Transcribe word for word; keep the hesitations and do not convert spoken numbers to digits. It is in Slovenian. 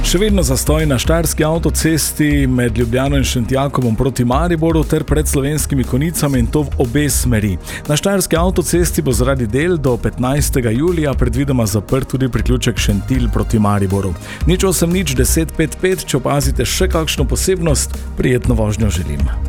Še vedno zastoj na štajerski avtocesti med Ljubljano in Šentjakobom proti Mariboru ter pred Slovenskimi Konjicami, in to v obe smeri. Na štajerski avtocesti bo zaradi del do petnajstega julija predvidoma zaprt tudi priključek Šentilj proti Mariboru. Nič osem nič deset pet pet, če opazite še kakšno posebnost, prijetno vožnjo želim.